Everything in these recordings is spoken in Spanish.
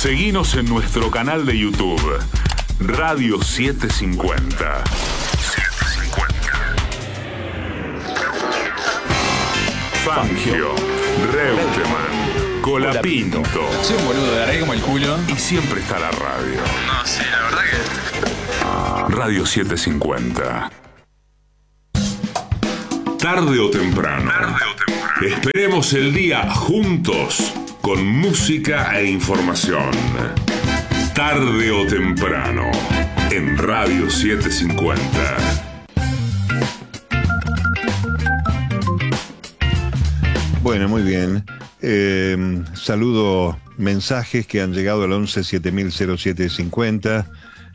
Seguinos en nuestro canal de YouTube, Radio 750. Fangio, Reutemann, Colapinto. Soy un boludo de arre como el culo. Y siempre está la radio. No, sí, la verdad que... Radio 750. Tarde o temprano. Esperemos el día juntos con música e información. Tarde o temprano en Radio 750. Bueno, muy bien. Saludo mensajes que han llegado al 11 7000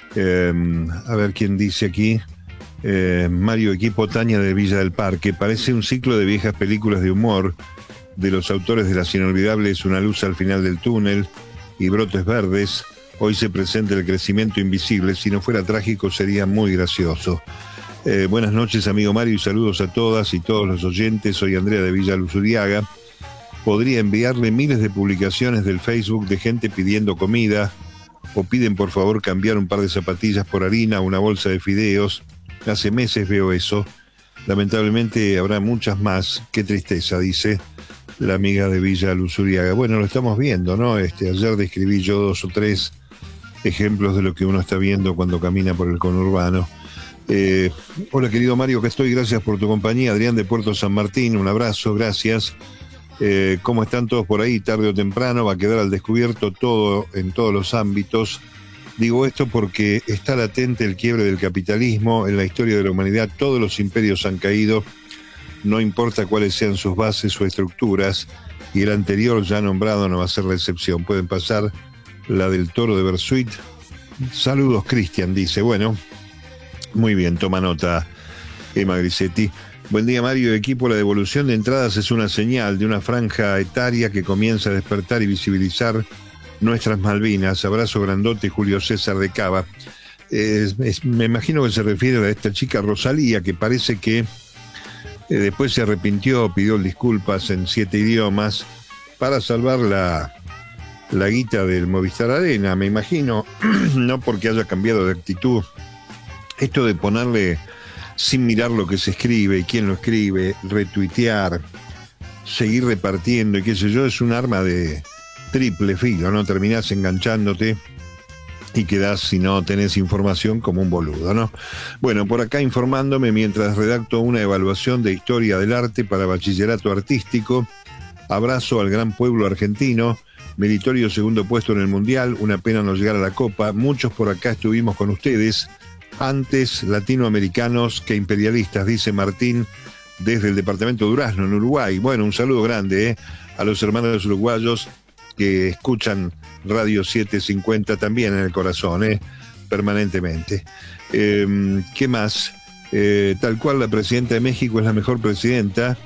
a ver quién dice aquí. Mario Equipo Tania de Villa del Parque. Parece un ciclo de viejas películas de humor de los autores de Las Inolvidables, Una luz al final del túnel y Brotes verdes. Hoy se presenta El crecimiento invisible. Si no fuera trágico sería muy gracioso. Buenas noches, amigo Mario, y saludos a todas y todos los oyentes. Soy Andrea de Villa Luzuriaga. Podría enviarle miles de publicaciones del Facebook de gente pidiendo comida, o piden por favor cambiar un par de zapatillas por harina, una bolsa de fideos. Hace meses veo eso. Lamentablemente habrá muchas más. Qué tristeza, dice la amiga de Villa Luzuriaga. Bueno, lo estamos viendo, ¿no? Ayer describí yo 2 o 3 ejemplos de lo que uno está viendo cuando camina por el conurbano. Hola, querido Mario, que estoy. Gracias por tu compañía. Adrián de Puerto San Martín, un abrazo, gracias. ¿Cómo están todos por ahí? Tarde o temprano va a quedar al descubierto todo en todos los ámbitos. Digo esto porque está latente el quiebre del capitalismo en la historia de la humanidad. Todos los imperios han caído, no importa cuáles sean sus bases o estructuras, y el anterior ya nombrado no va a ser la excepción. Pueden pasar la del Toro de Bersuit. Saludos, Cristian, dice. Bueno, muy bien, toma nota, Emma Grisetti. Buen día, Mario, equipo. La devolución de entradas es una señal de una franja etaria que comienza a despertar y visibilizar nuestras Malvinas. Abrazo grandote, Julio César de Cava. Me imagino que se refiere a esta chica Rosalía, que parece que después se arrepintió, pidió disculpas en 7 idiomas para salvar la guita del Movistar Arena, me imagino, no porque haya cambiado de actitud. Esto de ponerle sin mirar lo que se escribe y quién lo escribe, retuitear, seguir repartiendo y qué sé yo, es un arma de triple filo, ¿no? Terminás enganchándote y quedás, si no tenés información, como un boludo, ¿no? Bueno, por acá informándome mientras redacto una evaluación de historia del arte para bachillerato artístico. Abrazo al gran pueblo argentino, meritorio segundo puesto en el Mundial, una pena no llegar a la Copa. Muchos por acá estuvimos con ustedes, antes latinoamericanos que imperialistas, dice Martín desde el departamento de Durazno, en Uruguay. Bueno, un saludo grande a los hermanos uruguayos que escuchan Radio 750 también en el corazón, permanentemente. ¿Qué más? Tal cual la presidenta de México es la mejor presidenta,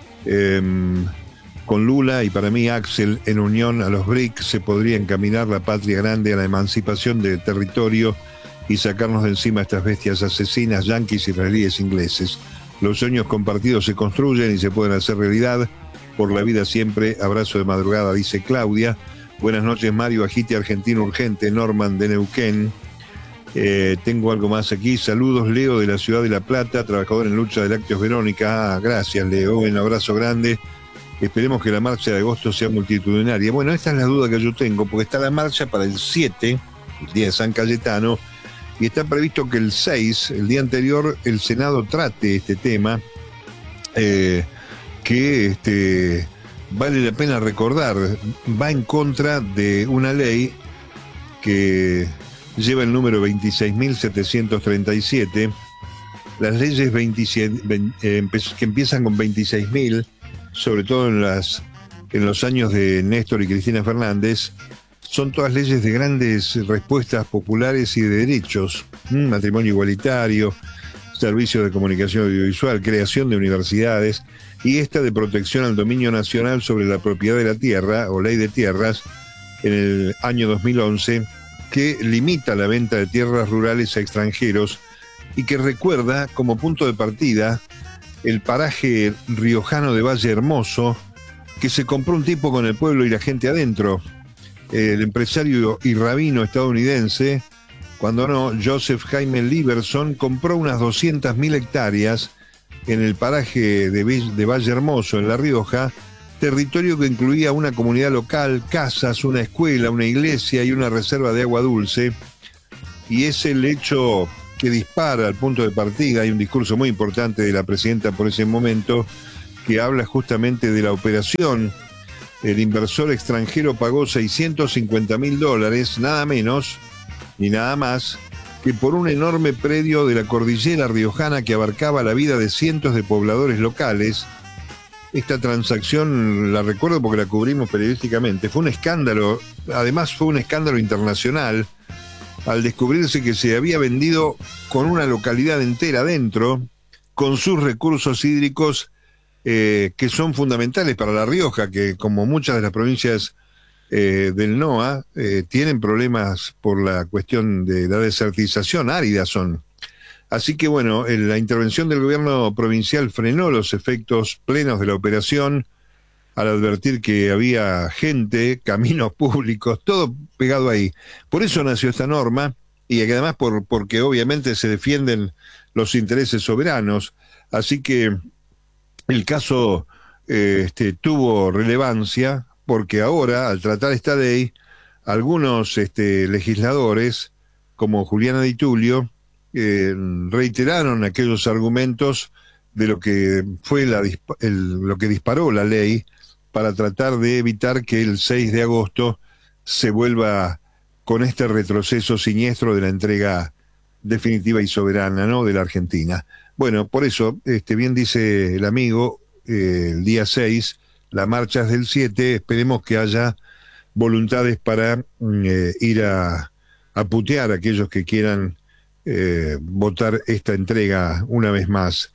con Lula y para mí Axel en unión a los BRIC se podría encaminar la patria grande a la emancipación del territorio y sacarnos de encima estas bestias asesinas, yanquis, israelíes, ingleses. Los sueños compartidos se construyen y se pueden hacer realidad. Por la vida siempre, abrazo de madrugada, dice Claudia. Buenas noches, Mario, agite argentino urgente, Norman de Neuquén. Tengo algo más aquí. Saludos, Leo de la ciudad de La Plata, trabajador en lucha de lácteos Verónica. Gracias, Leo, un abrazo grande. Esperemos que la marcha de agosto sea multitudinaria. Bueno, esta es la duda que yo tengo, porque está la marcha para el 7, el día de San Cayetano, y está previsto que el 6, el día anterior, el Senado trate este tema, que vale la pena recordar, va en contra de una ley que lleva el número 26.737, las leyes que empiezan con 26.000, sobre todo en los años de Néstor y Cristina Fernández, son todas leyes de grandes respuestas populares y de derechos, matrimonio igualitario, servicios de comunicación audiovisual, creación de universidades, y esta de protección al dominio nacional sobre la propiedad de la tierra, o ley de tierras, en el año 2011, que limita la venta de tierras rurales a extranjeros y que recuerda como punto de partida el paraje riojano de Valle Hermoso, que se compró un tipo con el pueblo y la gente adentro, el empresario y rabino estadounidense, cuando no, Joseph Jaime Lieberson, compró unas 200.000 hectáreas en el paraje de Valle Hermoso, en La Rioja, territorio que incluía una comunidad local, casas, una escuela, una iglesia y una reserva de agua dulce. Y es el hecho que dispara al punto de partida. Hay un discurso muy importante de la presidenta por ese momento que habla justamente de la operación. El inversor extranjero pagó $650.000, nada menos ni nada más, que por un enorme predio de la cordillera riojana que abarcaba la vida de cientos de pobladores locales. Esta transacción la recuerdo porque la cubrimos periodísticamente. Fue un escándalo, además fue un escándalo internacional, al descubrirse que se había vendido con una localidad entera dentro, con sus recursos hídricos que son fundamentales para La Rioja, que como muchas de las provincias del NOA tienen problemas por la cuestión de la desertización, áridas son. Así que bueno, la intervención del gobierno provincial frenó los efectos plenos de la operación al advertir que había gente, caminos públicos, todo pegado ahí. Por eso nació esta norma y además porque obviamente se defienden los intereses soberanos. Así que el caso tuvo relevancia porque ahora, al tratar esta ley, algunos legisladores, como Juliana Di Tulio, reiteraron aquellos argumentos de lo que fue lo que disparó la ley para tratar de evitar que el 6 de agosto se vuelva con este retroceso siniestro de la entrega definitiva y soberana, ¿no?, de la Argentina. Bueno, por eso, bien dice el amigo, el día 6, la marcha es del 7, esperemos que haya voluntades para ir a putear a aquellos que quieran votar esta entrega una vez más.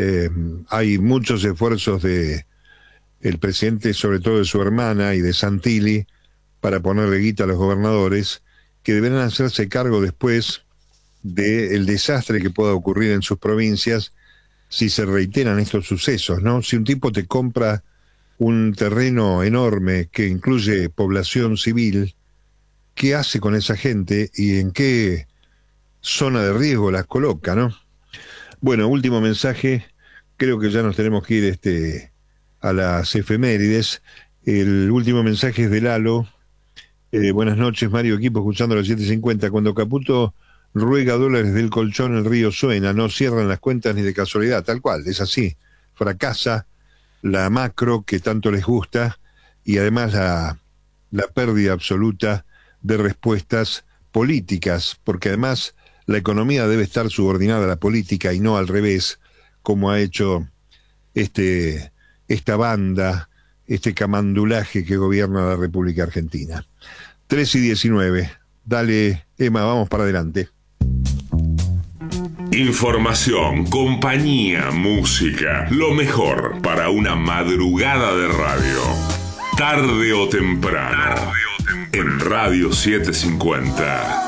Hay muchos esfuerzos de el presidente, sobre todo de su hermana y de Santilli, para ponerle guita a los gobernadores, que deberán hacerse cargo después del desastre que pueda ocurrir en sus provincias si se reiteran estos sucesos, ¿no? Si un tipo te compra un terreno enorme que incluye población civil, ¿qué hace con esa gente y en qué zona de riesgo las coloca, ¿no? Bueno, último mensaje, creo que ya nos tenemos que ir a las efemérides. El último mensaje es de Lalo. Buenas noches, Mario, equipo, escuchando a las 7:50. Cuando Caputo ruega dólares del colchón, el río suena, no cierran las cuentas ni de casualidad, tal cual, es así. Fracasa la macro que tanto les gusta y además la pérdida absoluta de respuestas políticas, porque además la economía debe estar subordinada a la política y no al revés, como ha hecho esta banda, este camandulaje que gobierna la República Argentina. 3:19. Dale, Emma, vamos para adelante. Información, compañía, música, lo mejor para una madrugada de radio. Tarde o temprano. En Radio 750.